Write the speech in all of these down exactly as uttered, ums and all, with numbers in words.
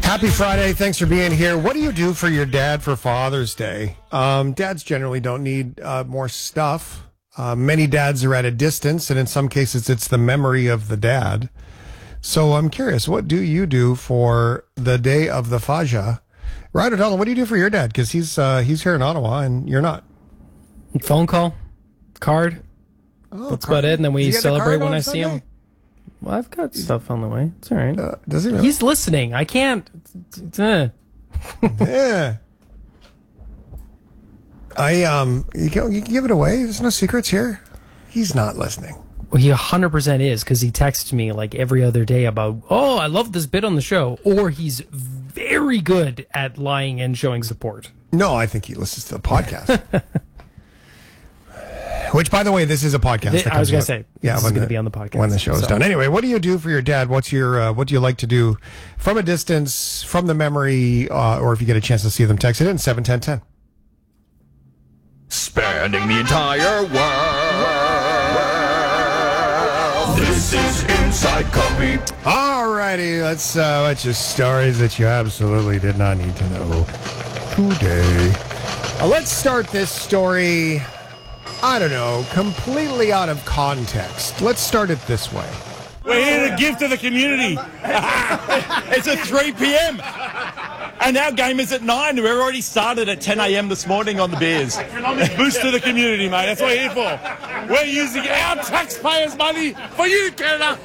Happy Friday. Thanks for being here. What do you do for your dad for Father's Day? Um, dads generally don't need uh, more stuff. Uh, many dads are at a distance, and in some cases, it's the memory of the dad. So I'm curious, what do you do for the day of the Faja? Ryan O'Donnell, what do you do for your dad? Because he's uh, he's here in Ottawa, and you're not. Phone call, card. Oh, That's card. about it. And then we celebrate when I see Sunday? him. Well, I've got stuff on the way. It's all right. Uh, does he really? He's listening. I can't. Uh. Yeah. I um, you can, you can give it away. There's no secrets here. He's not listening. Well, he one hundred percent is, because he texts me like every other day about, oh, I love this bit on the show. Or he's very good at lying and showing support. No, I think he listens to the podcast. Which, by the way, this is a podcast. Th- that I was comes going to out. say, yeah, this is going to be on the podcast. When the show is so. done. Anyway, what do you do for your dad? What's your uh, what do you like to do from a distance, from the memory, uh, or if you get a chance to see them, text it in seven ten ten. Spanning the entire world. This is Inside Copy. All righty, let's uh, what's your stories that you absolutely did not need to know today. Uh, let's start this story, I don't know, completely out of context. Let's start it this way. We're here to give to the community. It's at three p.m. And our game is at nine. We're already started at ten a.m. this morning on the Bears. Boost to the community, mate. That's what we're here for. We're using our taxpayers' money for you, Canada.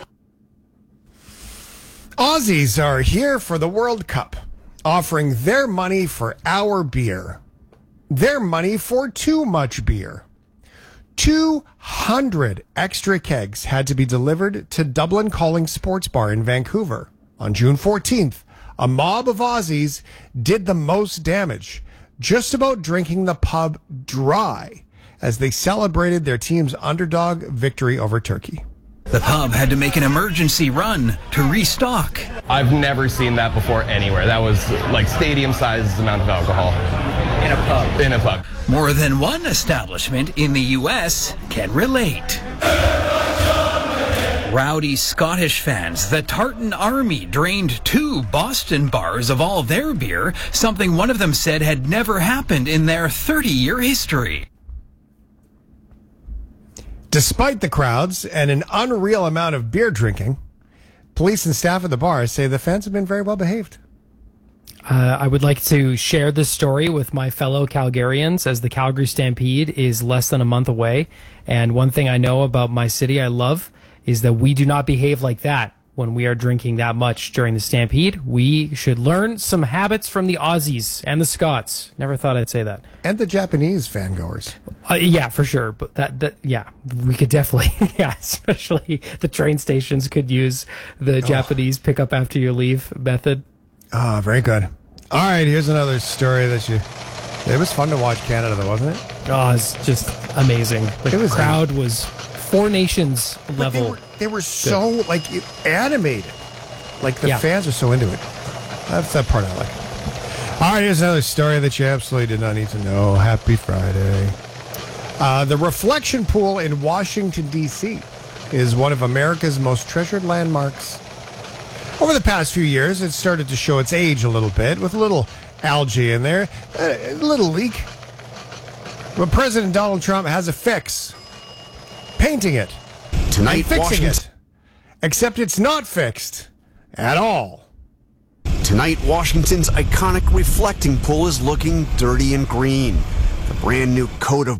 Aussies are here for the World Cup, offering their money for our beer. Their money for too much beer. two hundred extra kegs had to be delivered to Dublin Calling Sports Bar in Vancouver. On June fourteenth, a mob of Aussies did the most damage, just about drinking the pub dry as they celebrated their team's underdog victory over Turkey. The pub had to make an emergency run to restock. I've never seen that before anywhere. That was like stadium-sized amount of alcohol. In a pub. In a pub. More than one establishment in the U S can relate. Rowdy Scottish fans, the Tartan Army drained two Boston bars of all their beer, something one of them said had never happened in their thirty-year history. Despite the crowds and an unreal amount of beer drinking, police and staff at the bar say the fans have been very well behaved. Uh, I would like to share this story with my fellow Calgarians, as the Calgary Stampede is less than a month away. And one thing I know about my city I love is that we do not behave like that when we are drinking that much during the Stampede. We should learn some habits from the Aussies and the Scots. Never thought I'd say that. And the Japanese fangoers. Uh, yeah, for sure. But that, that, yeah, we could definitely, yeah, especially the train stations could use the oh. Japanese pick up after you leave method. Ah, oh, very good. All right, here's another story that you... It was fun to watch Canada, though, wasn't it? Oh, it's just amazing. The it was crowd a... was Four Nations level. They were, they were so, good. like, animated. Like, the yeah. fans are so into it. That's that part I like. All right, here's another story that you absolutely did not need to know. Happy Friday. Uh, the Reflection Pool in Washington, D C is one of America's most treasured landmarks. Over the past few years, it started to show its age a little bit, with a little algae in there, a little leak. But President Donald Trump has a fix. Painting it. Tonight, and fixing Washington. it. Except it's not fixed. At all. Tonight, Washington's iconic reflecting pool is looking dirty and green. The brand new coat of